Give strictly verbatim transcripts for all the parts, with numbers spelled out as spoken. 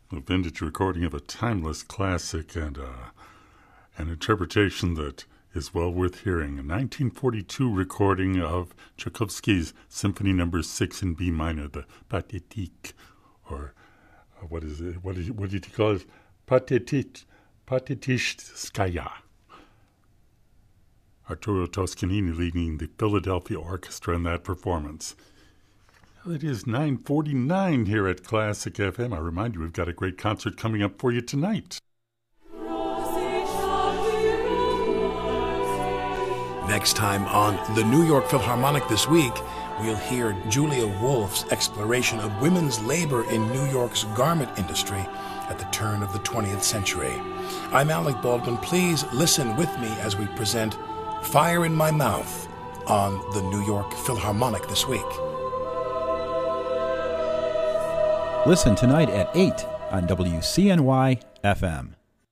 A vintage recording of a timeless classic and uh, an interpretation that is well worth hearing. A nineteen forty-two recording of Tchaikovsky's Symphony Number Six in B minor, the Pathétique, or uh, what is it? What did what did he call it? Pathétique, Pathétichskaya. Arturo Toscanini leading the Philadelphia Orchestra in that performance. It is nine forty-nine here at Classic F M. I remind you, we've got a great concert coming up for you tonight. Next time on the New York Philharmonic this week, we'll hear Julia Wolf's exploration of women's labor in New York's garment industry at the turn of the twentieth century. I'm Alec Baldwin. Please listen with me as we present Fire in My Mouth on the New York Philharmonic this week. Listen tonight at eight on W C N Y F M.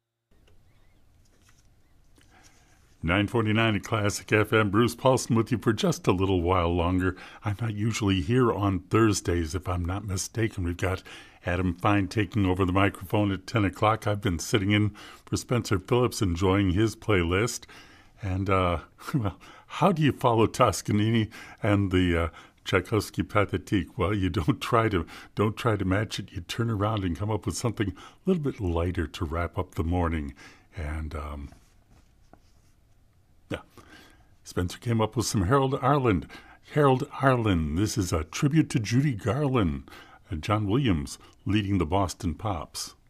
nine forty-nine at Classic F M. Bruce Paulson with you for just a little while longer. I'm not usually here on Thursdays, if I'm not mistaken. We've got Adam Fine taking over the microphone at ten o'clock. I've been sitting in for Spencer Phillips, enjoying his playlist. And, uh, well, how do you follow Toscanini and the uh, Tchaikovsky Pathétique? Well, you don't try to don't try to match it. You turn around and come up with something a little bit lighter to wrap up the morning. And, um, yeah, Spencer came up with some Harold Arlen. Harold Arlen. This is a tribute to Judy Garland. And John Williams leading the Boston Pops.